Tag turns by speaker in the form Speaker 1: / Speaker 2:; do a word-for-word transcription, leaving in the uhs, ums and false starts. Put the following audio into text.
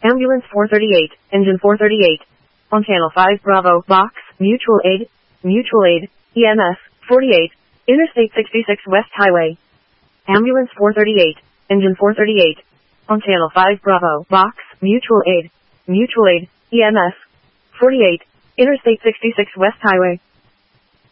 Speaker 1: Ambulance four thirty-eight, Engine four thirty-eight. On Channel five Bravo, Box, Mutual Aid, Mutual Aid, E M S, forty-eight, Interstate sixty-six West Highway. Ambulance four thirty-eight, Engine four thirty-eight. On Channel five Bravo, Box, Mutual Aid, Mutual Aid, E M S, forty-eight, Interstate sixty-six West Highway.